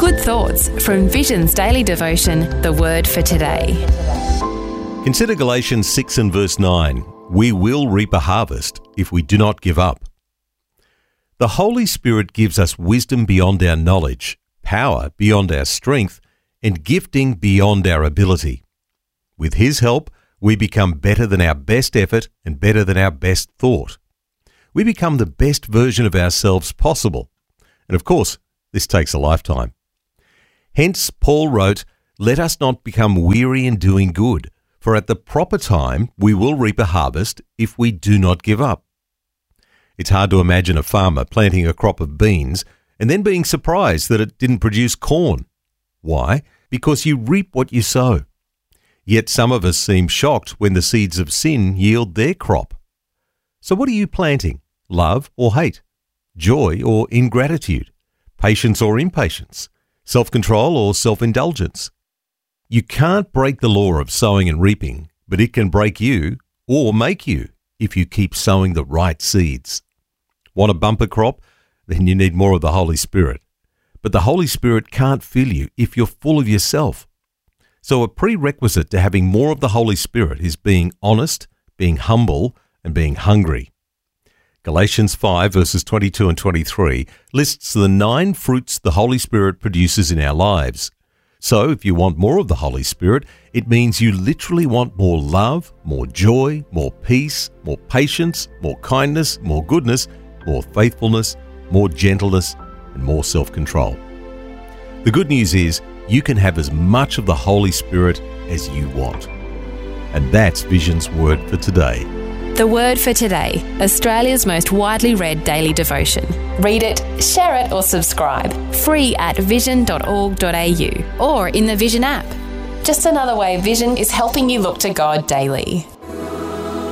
Good thoughts from Vision's daily devotion, The Word for Today. Consider Galatians 6 and verse 9. We will reap a harvest if we do not give up. The Holy Spirit gives us wisdom beyond our knowledge, power beyond our strength, and gifting beyond our ability. With His help, we become better than our best effort and better than our best thought. We become the best version of ourselves possible. And of course, this takes a lifetime. Hence, Paul wrote, "Let us not become weary in doing good, for at the proper time we will reap a harvest if we do not give up." It's hard to imagine a farmer planting a crop of beans and then being surprised that it didn't produce corn. Why? Because you reap what you sow. Yet some of us seem shocked when the seeds of sin yield their crop. So what are you planting? Love or hate? Joy or ingratitude? Patience or impatience? Self-control or self-indulgence? You can't break the law of sowing and reaping, but it can break you or make you if you keep sowing the right seeds. Want a bumper crop? Then you need more of the Holy Spirit. But the Holy Spirit can't fill you if you're full of yourself. So a prerequisite to having more of the Holy Spirit is being honest, being humble, and being hungry. Galatians 5 verses 22 and 23 lists the 9 fruits the Holy Spirit produces in our lives. So if you want more of the Holy Spirit, it means you literally want more love, more joy, more peace, more patience, more kindness, more goodness, more faithfulness, more gentleness, and more self-control. The good news is you can have as much of the Holy Spirit as you want. And that's Vision's Word for Today. The Word for Today, Australia's most widely read daily devotion. Read it, share it or subscribe. Free at vision.org.au or in the Vision app. Just another way Vision is helping you look to God daily.